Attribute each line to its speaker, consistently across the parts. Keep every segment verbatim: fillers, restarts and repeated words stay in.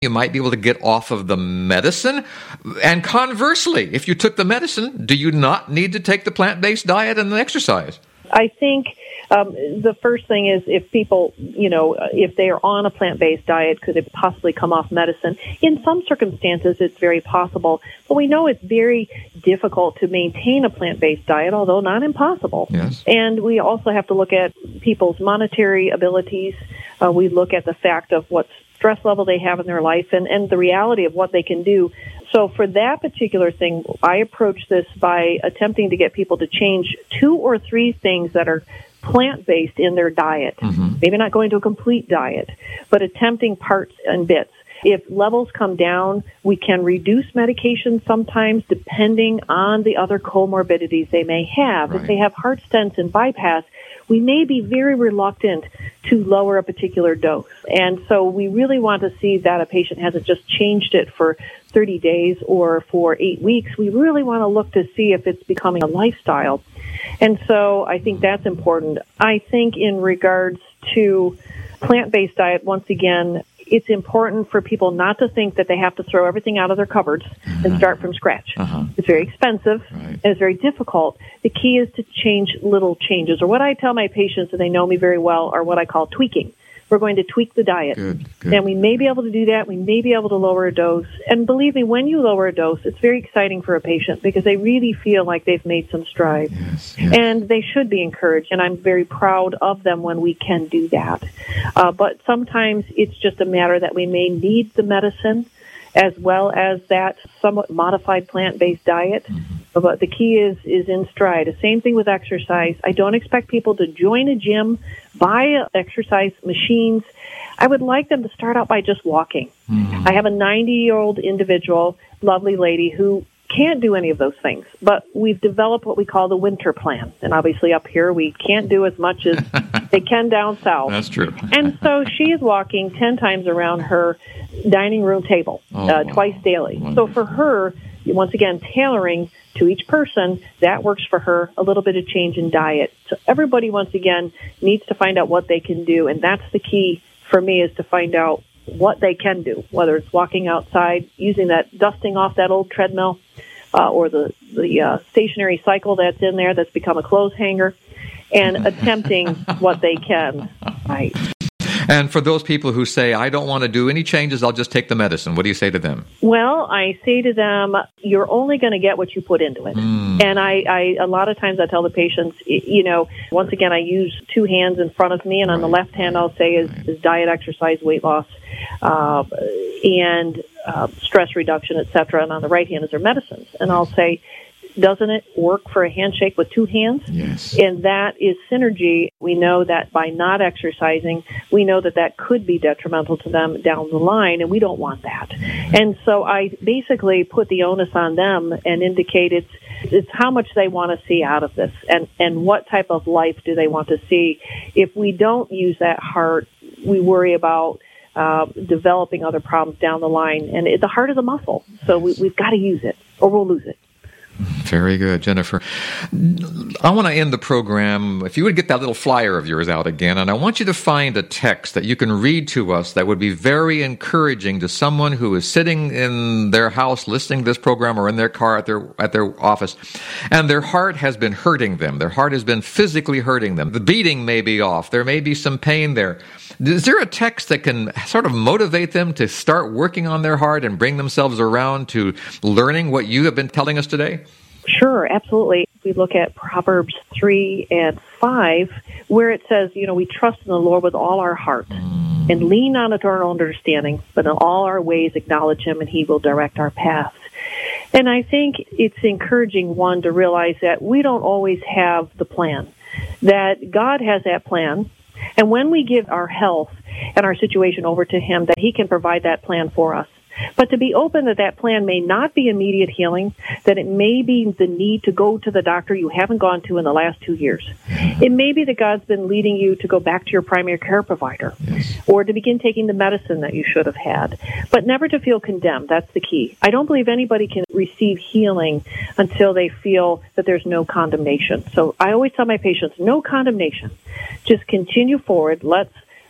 Speaker 1: you might be able to get off of the medicine. And conversely, if you took the medicine, do you not need to take the plant-based diet and the exercise?
Speaker 2: I think um, the first thing is if people, you know, if they are on a plant-based diet, could they possibly come off medicine? In some circumstances, it's very possible. But we know it's very difficult to maintain a plant-based diet, although not impossible.
Speaker 1: Yes.
Speaker 2: And we also have to look at people's monetary abilities. Uh, we look at the fact of what stress level they have in their life and, and the reality of what they can do. So for that particular thing, I approach this by attempting to get people to change two or three things that are plant-based in their diet. Mm-hmm. Maybe not going to a complete diet, but attempting parts and bits. If levels come down, we can reduce medication sometimes depending on the other comorbidities they may have. Right. If they have heart stents and bypass, we may be very reluctant to lower a particular dose. And so we really want to see that a patient hasn't just changed it for thirty days or for eight weeks. We really want to look to see if it's becoming a lifestyle. And so I think that's important. I think in regards to plant-based diet, once again, it's important for people not to think that they have to throw everything out of their cupboards uh-huh. and start from scratch. Uh-huh. It's very expensive right. and it's very difficult. The key is to change little changes, or what I tell my patients, and they know me very well, are what I call tweaking. We're going to tweak the diet.
Speaker 1: Good, good.
Speaker 2: And we may be able to do that. We may be able to lower a dose. And believe me, when you lower a dose, it's very exciting for a patient because they really feel like they've made some strides.
Speaker 1: Yes, yes.
Speaker 2: And they should be encouraged. And I'm very proud of them when we can do that. Uh, but sometimes it's just a matter that we may need the medicine as well as that somewhat modified plant-based diet. Mm-hmm. But the key is is in stride. The same thing with exercise. I don't expect people to join a gym, buy exercise machines. I would like them to start out by just walking. Mm-hmm. I have a ninety-year-old individual, lovely lady, who can't do any of those things. But we've developed what we call the winter plan. And obviously up here we can't do as much as they can down south.
Speaker 1: That's true.
Speaker 2: And so she is walking ten times around her dining room table, oh, uh, wow. twice daily. Wonderful. So for her, once again, tailoring to each person, that works for her, a little bit of change in diet. So everybody, once again, needs to find out what they can do, and that's the key for me, is to find out what they can do, whether it's walking outside, using that, dusting off that old treadmill, uh, or the, the uh, stationary cycle that's in there that's become a clothes hanger, and attempting what they can. Right.
Speaker 1: And for those people who say, I don't want to do any changes, I'll just take the medicine, what do you say to them?
Speaker 2: Well, I say to them, you're only going to get what you put into it. Mm. And I, I, a lot of times I tell the patients, you know, once again, I use two hands in front of me, and on right. the left hand I'll say is, right. is diet, exercise, weight loss, uh, and uh, stress reduction, et cetera. And on the right hand is their medicines. And I'll say, doesn't it work for a handshake with two hands?
Speaker 1: Yes.
Speaker 2: And that is synergy. We know that by not exercising, we know that that could be detrimental to them down the line, and we don't want that. And so I basically put the onus on them and indicate it's, it's how much they want to see out of this, and, and what type of life do they want to see. If we don't use that heart, we worry about uh, developing other problems down the line. And it, the heart is a muscle, so we, we've got to use it, or we'll lose it.
Speaker 1: Very good, Jennifer. I want to end the program, if you would get that little flyer of yours out again, and I want you to find a text that you can read to us that would be very encouraging to someone who is sitting in their house listening to this program, or in their car at their at their office, and their heart has been hurting them. Their heart has been physically hurting them. The beating may be off. There may be some pain there. Is there a text that can sort of motivate them to start working on their heart and bring themselves around to learning what you have been telling us today?
Speaker 2: Sure, absolutely. We look at Proverbs three and five, where it says, you know, we trust in the Lord with all our heart and lean on it to our own understanding, but in all our ways acknowledge Him, and He will direct our paths. And I think it's encouraging, one, to realize that we don't always have the plan, that God has that plan. And when we give our health and our situation over to Him, that He can provide that plan for us. But to be open that that plan may not be immediate healing, that it may be the need to go to the doctor you haven't gone to in the last two years. It may be that God's been leading you to go back to your primary care provider, yes. or to begin taking the medicine that you should have had, but never to feel condemned. That's the key. I don't believe anybody can receive healing until they feel that there's no condemnation. So I always tell my patients, no condemnation. Just continue forward. Let's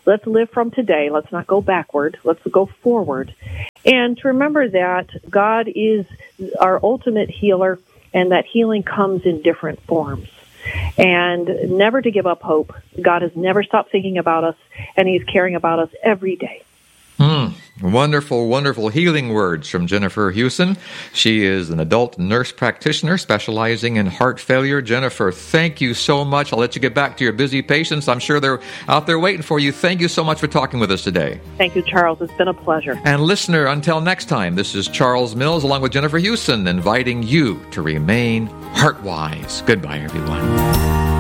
Speaker 2: let's live from today. Let's not go backward. Let's go forward. And to remember that God is our ultimate healer, and that healing comes in different forms. And never to give up hope. God has never stopped thinking about us, and He's caring about us every day.
Speaker 1: Mm, wonderful, wonderful healing words from Jennifer Hewson. She is an adult nurse practitioner specializing in heart failure. Jennifer, thank you so much. I'll let you get back to your busy patients. I'm sure they're out there waiting for you. Thank you so much for talking with us today.
Speaker 2: Thank you, Charles. It's been a pleasure.
Speaker 1: And listener, until next time, this is Charles Mills along with Jennifer Hewson inviting you to remain heart-wise. Goodbye, everyone.